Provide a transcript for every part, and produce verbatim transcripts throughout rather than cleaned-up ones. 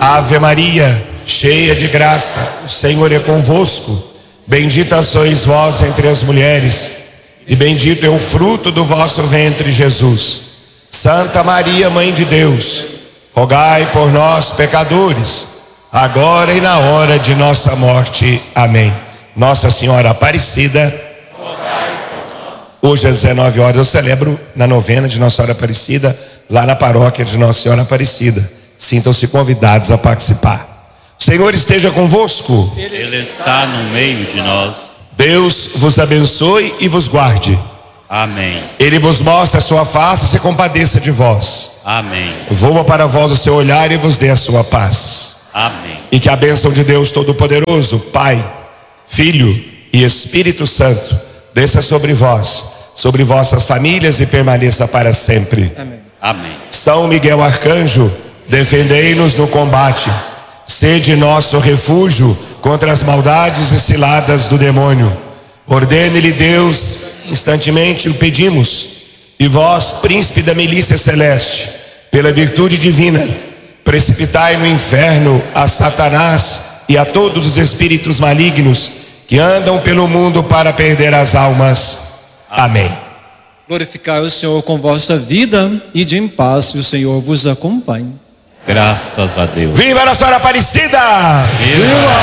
Ave Maria, cheia de graça, o Senhor é convosco. Bendita sois vós entre as mulheres, e bendito é o fruto do vosso ventre, Jesus. Santa Maria, Mãe de Deus, rogai por nós, pecadores, agora e na hora de nossa morte. Amém. Nossa Senhora Aparecida, rogai por nós. Hoje às dezenove horas eu celebro na novena de Nossa Senhora Aparecida, lá na paróquia de Nossa Senhora Aparecida. Sintam-se convidados a participar. O Senhor esteja convosco. Ele está no meio de nós. Deus vos abençoe e vos guarde. Amém. Ele vos mostra a sua face e se compadeça de vós. Amém. Voa para vós o seu olhar e vos dê a sua paz. Amém. E que a bênção de Deus Todo-Poderoso, Pai, Filho e Espírito Santo, desça sobre vós, sobre vossas famílias e permaneça para sempre. Amém. Amém. São Miguel Arcanjo, defendei-nos no combate. Sede nosso refúgio contra as maldades e ciladas do demônio. Ordene-lhe Deus, instantemente o pedimos. E vós, príncipe da milícia celeste, pela virtude divina, precipitai no inferno a Satanás e a todos os espíritos malignos que andam pelo mundo para perder as almas. Amém. Glorificai o Senhor com vossa vida, e de em paz, e o Senhor vos acompanhe. Graças a Deus. Viva Nossa Senhora Aparecida! Viva!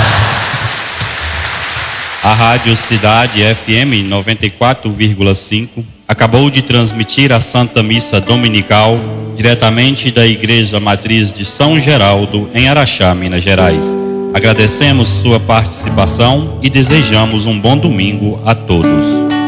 A Rádio Cidade F M noventa e quatro vírgula cinco acabou de transmitir a Santa Missa Dominical diretamente da Igreja Matriz de São Geraldo, em Araxá, Minas Gerais. Agradecemos sua participação e desejamos um bom domingo a todos.